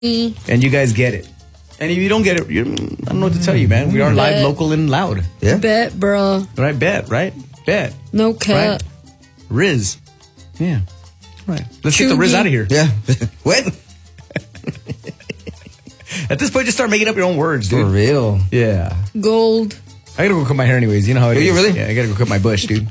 And you guys get it. And if you don't get it, I don't know what to tell you, man. We are live, local, and loud. Yeah. Bet, bro. Right, bet. No cap. Right? Riz. Yeah. Right. Let's get the Riz out of here. Yeah. What? At this point, just start making up your own words, dude. For real. Yeah. Gold. I gotta go cut my hair anyways. You know how it is. You really? Yeah, I gotta go cut my bush, dude.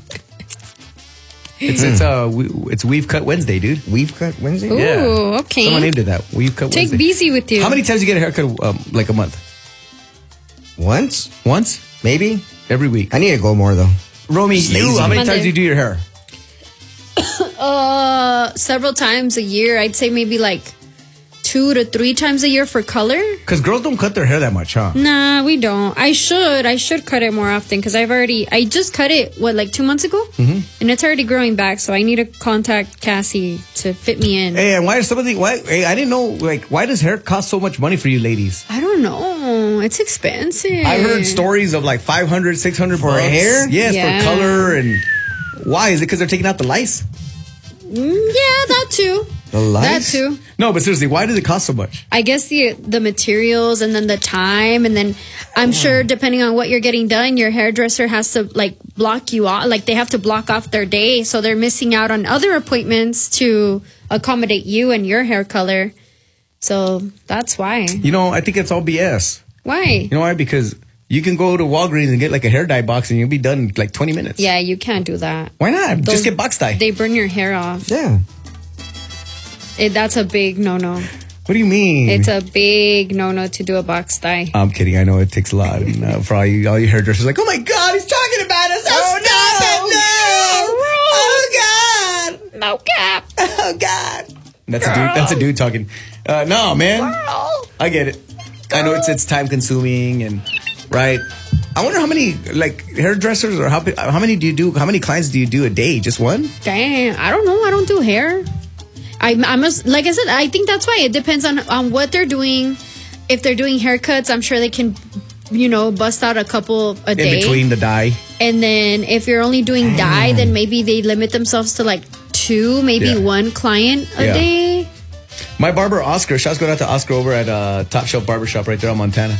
It's Weave Cut Wednesday, dude. Weave Cut Wednesday? Ooh, Yeah. okay. Someone named it that. Weave Cut Take Wednesday. BZ with you. How many times do you get a haircut like a month? Once? Once? Maybe? Every week. I need to go more, though. Romy, you, how many Monday. times do you do your hair? Several times a year. I'd say maybe like 2 to 3 times a year for color. Because girls don't cut their hair that much, huh? Nah, we don't. I should cut it more often because I just cut it, like 2 months ago? Mm-hmm. And it's already growing back, so I need to contact Cassie to fit me in. Hey, and why are hey, I didn't know, like, why does hair cost so much money for you ladies? I don't know. It's expensive. I heard stories of like 500, 600 For bucks. hair? Yes, Yeah. for color. And why? Is it because they're taking out the lice? Yeah, that too. The lice? That too. No, but seriously, why does it cost so much? I guess the materials and then the time, and then I'm sure depending on what you're getting done, your hairdresser has to like block you off, like they have to block off their day, so they're missing out on other appointments to accommodate you and your hair color. So that's why. You know, I think it's all BS. Why? You know why? Because you can go to Walgreens and get like a hair dye box and you'll be done in like 20 minutes. Yeah, you can't do that. Why not? Those- Just get box dye. They burn your hair off. Yeah. That's a big no-no. What do you mean? It's a big no-no to do a box dye. I'm kidding. I know it takes a lot. And, for all your hairdressers, like, oh my God, he's talking about us. Oh, stop it. No. Oh, God. No cap. Oh, God. That's a dude talking. No, man. I get it. I know it's time consuming and, right. I wonder how many, like, hairdressers or how many do you do? How many clients do you do a day? Just one? Dang, I don't know. I don't do hair. I must, like I said, I think that's why it depends on what they're doing. If they're doing haircuts, I'm sure they can, bust out a couple a day. In between the dye. And then if you're only doing dye, then maybe they limit themselves to like 2, maybe 1 client a day. My barber, Oscar, shouts go out to Oscar over at Top Shelf Barbershop right there on Montana.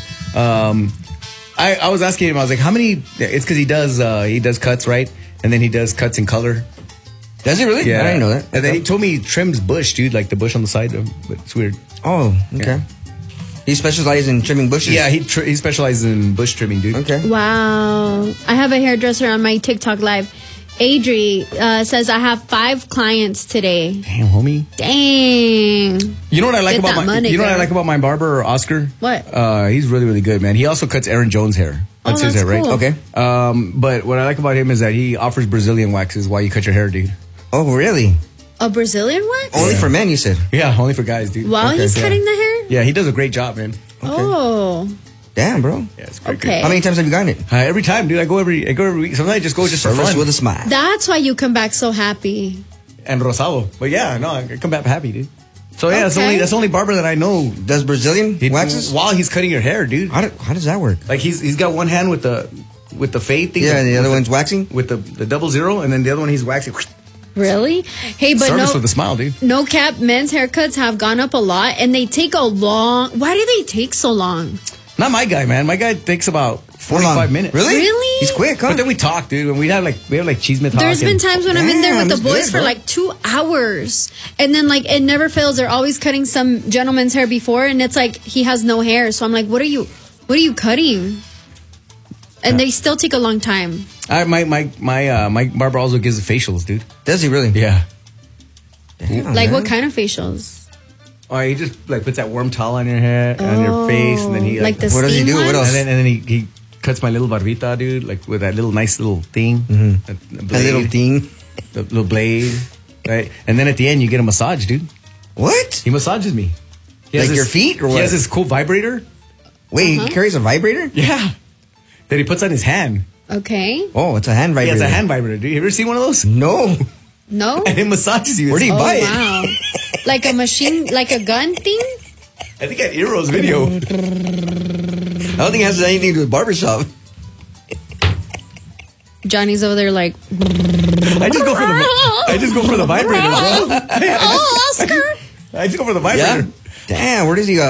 I was asking him, I was like, how many, it's because he does cuts, right? And then he does cuts in color. Does he really? Yeah. I didn't know that. And then he told me he trims bush, dude, like the bush on the side. But it's weird. Oh, okay. Yeah. He specializes in trimming bushes? Yeah, he specializes in bush trimming, dude. Okay. Wow. I have a hairdresser on my TikTok live. Adri says I have 5 clients today. Damn, homie. Dang. You know what I like Get about that money, what I girl. like about my barber, Oscar? What? He's really, really good, man. He also cuts Aaron Jones' hair. That's his that's hair, right? cool. Okay. But what I like about him is that he offers Brazilian waxes while you cut your hair, dude. Oh, really? A Brazilian wax? Only for men, you said? Yeah, only for guys, dude. While he's yeah. cutting the hair? Yeah, he does a great job, man. Oh. Damn, bro. Yeah, it's great. Okay. How many times have you gotten it? Every time, dude. I go every week. Sometimes I just go just for Service fun. with a smile. That's why you come back so happy. And rosado. But yeah, no, I come back happy, dude. So yeah, Okay. that's the only barber that I know. Does Brazilian waxes? While he's cutting your hair, dude. How does that work? Like he's got one hand with the fade thing. Yeah, and the other with one's waxing? with the 00, and then the other one he's waxing. Really? Hey, but Service no, with a smile, dude. no cap, men's haircuts have gone up a lot and they take a long. Why do they take so long? Not my guy, man. My guy takes about How long? 45 minutes. Really? Really? He's quick, huh? But then we talk, dude. And we have like cheesemith talk. There's been times when I'm in there Damn, with the that's boys good, for bro. like 2 hours. And then like it never fails. They're always cutting some gentleman's hair before and it's like he has no hair. So I'm like, what are you cutting? And they still take a long time. My barber also gives facials, dude. Does he really? Yeah. Damn, Like man. what kind of facials? Oh, he just like puts that warm towel on your hair, on your face, and then he like the What does he steam do? What ones? else? and then he cuts my little barbita, dude, like with that nice little thing, A little thing. the little blade, right? And then at the end, you get a massage, dude. What? He massages me. He has Like your feet or He what? has this cool vibrator. Wait, he carries a vibrator? Yeah. That he puts on his hand. Okay. Oh, it's a hand He vibrator. has a hand vibrator, dude. You ever seen one of those? No. No? And it massages you. Where do you Oh, buy it? wow. Like a machine, like a gun thing? I think at Ero's video. I don't think it has anything to do with barbershop. Johnny's over there like, I just go for the vibrator, bro. oh, Oscar. I just go for the vibrator. Yeah? Damn, where does he